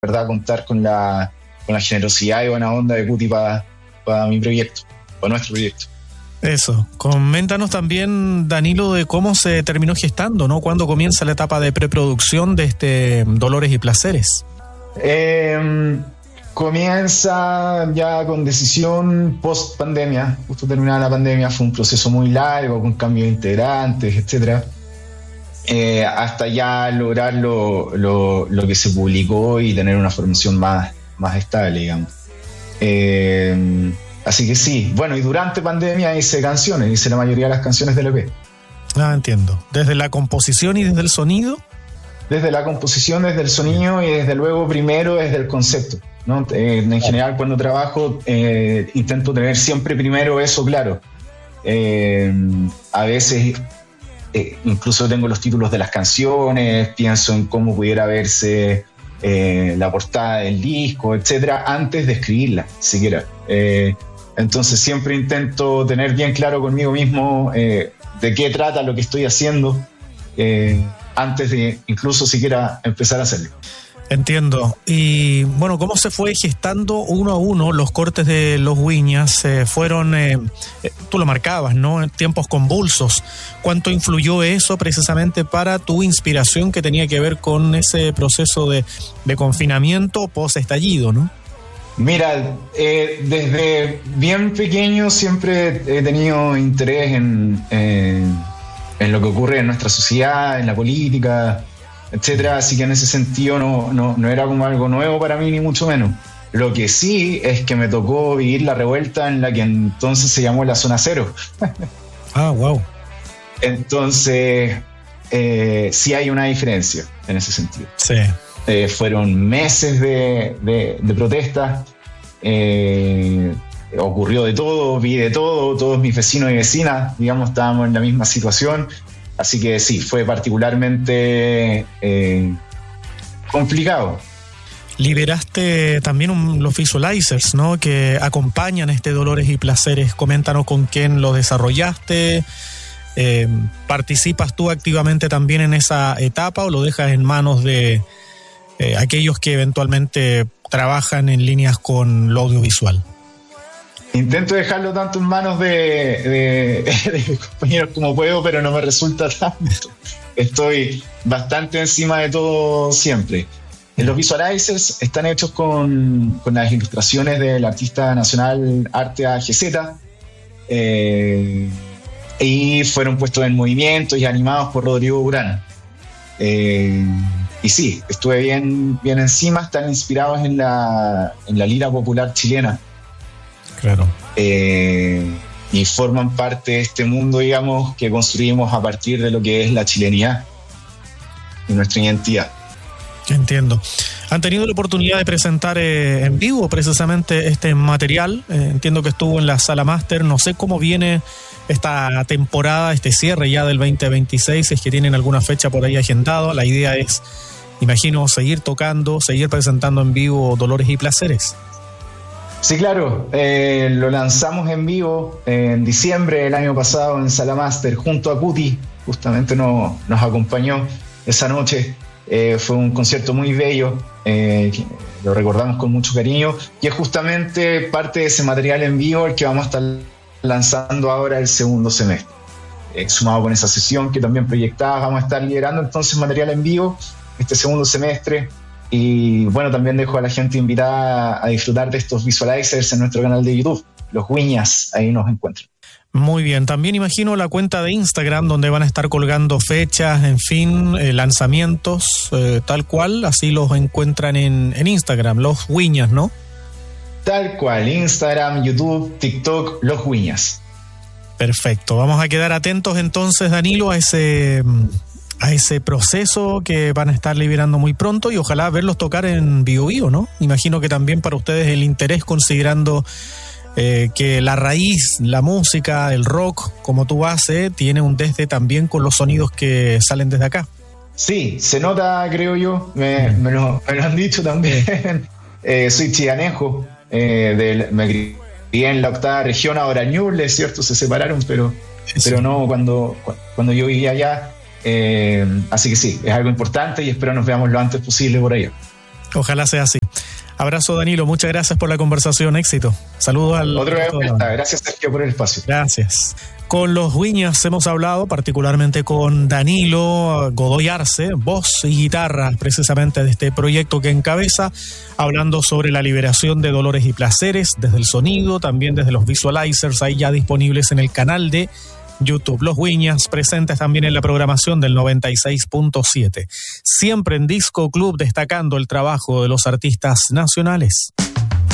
verdad contar con la generosidad y buena onda de Cuti para mi proyecto, para nuestro proyecto. Eso, coméntanos también, Danilo, de cómo se terminó gestando, ¿no? ¿Cuándo comienza la etapa de preproducción de este Dolores y Placeres? Comienza ya con decisión post pandemia, justo terminada la pandemia. Fue un proceso muy largo, con cambios de integrantes, etcétera, hasta ya lograr lo que se publicó y tener una formación más estable, digamos. Así que sí, bueno, y durante pandemia hice canciones, hice la mayoría de las canciones del EP. Ah, entiendo. ¿Desde la composición y desde el sonido? Desde la composición, desde el sonido y desde luego primero desde el concepto, ¿no? En general cuando trabajo intento tener siempre primero eso claro. A veces incluso tengo los títulos de las canciones, pienso en cómo pudiera verse la portada del disco, etcétera, antes de escribirla siquiera. Entonces siempre intento tener bien claro conmigo mismo de qué trata lo que estoy haciendo antes de incluso siquiera empezar a hacerlo. Entiendo. Y bueno, ¿cómo se fue gestando uno a uno los cortes de Los Viñas? Fueron, tú lo marcabas, ¿no? En tiempos convulsos. ¿Cuánto influyó eso precisamente para tu inspiración que tenía que ver con ese proceso de confinamiento post-estallido, ¿no? Mira, desde bien pequeño siempre he tenido interés en lo que ocurre en nuestra sociedad, en la política, etcétera, así que en ese sentido no era como algo nuevo para mí, ni mucho menos. Lo que sí es que me tocó vivir la revuelta en la que entonces se llamó la Zona Cero. Ah, wow. Entonces, sí hay una diferencia en ese sentido. Sí. Fueron meses de protestas, ocurrió de todo, vi de todo, todos mis vecinos y vecinas, digamos, estábamos en la misma situación, así que sí, fue particularmente complicado. Liberaste también los visualizers, ¿no? Que acompañan este Dolores y Placeres. Coméntanos con quién lo desarrollaste. ¿Participas tú activamente también en esa etapa o lo dejas en manos de aquellos que eventualmente trabajan en líneas con lo audiovisual? Intento dejarlo tanto en manos de mis compañeros como puedo, pero no me resulta tanto. Estoy bastante encima de todo siempre. Los visualizers están hechos con las ilustraciones del artista nacional Arte AGZ, y fueron puestos en movimiento y animados por Rodrigo Urán. Y sí, estuve bien encima. Están inspirados en la lira popular chilena. Claro. Y forman parte de este mundo, digamos, que construimos a partir de lo que es la chilenidad y nuestra identidad. Entiendo. ¿Han tenido la oportunidad de presentar en vivo precisamente este material? Entiendo que estuvo en la Sala Máster. No sé cómo viene esta temporada, este cierre ya del 2026, si es que tienen alguna fecha por ahí agendada. La idea es, imagino, seguir tocando, seguir presentando en vivo Dolores y Placeres. Sí, claro. Lo lanzamos en vivo en diciembre del año pasado en Sala Máster junto a Cuti. Justamente nos acompañó esa noche. Fue un concierto muy bello, lo recordamos con mucho cariño, y es justamente parte de ese material en vivo el que vamos a estar lanzando ahora el segundo semestre. Sumado con esa sesión que también proyectaba, vamos a estar liderando entonces material en vivo este segundo semestre. Y bueno, también dejo a la gente invitada a disfrutar de estos visualizers en nuestro canal de YouTube, Los Viñas, ahí nos encuentran. Muy bien, también imagino la cuenta de Instagram donde van a estar colgando fechas, en fin, lanzamientos, tal cual, así los encuentran en Instagram, Los Viñas, ¿no? Tal cual, Instagram, YouTube, TikTok, Los Viñas. Perfecto, vamos a quedar atentos entonces, Danilo, a ese proceso que van a estar liberando muy pronto y ojalá verlos tocar en Bio Bio, ¿no? Imagino que también para ustedes el interés, considerando que la raíz, la música, el rock, como tú haces, tiene un desde también con los sonidos que salen desde acá. Sí, se nota, creo yo, me lo han dicho también. Soy chiganejo, me crié en la octava región, ahora Ñuble, es cierto, se separaron, pero no cuando yo vivía allá. Así que sí, es algo importante y espero nos veamos lo antes posible por allá. Ojalá sea así. Abrazo, Danilo, muchas gracias por la conversación, éxito. Saludos al... Otra vez, gracias, Sergio, por el espacio. Gracias. Con los Viñas hemos hablado particularmente con Danilo Godoy Arce, voz y guitarra precisamente de este proyecto que encabeza, hablando sobre la liberación de dolores y placeres desde el sonido, también desde los visualizers, ahí ya disponibles en el canal de YouTube. Los Viñas presentes también en la programación del 96.7. Siempre en Disco Club, destacando el trabajo de los artistas nacionales.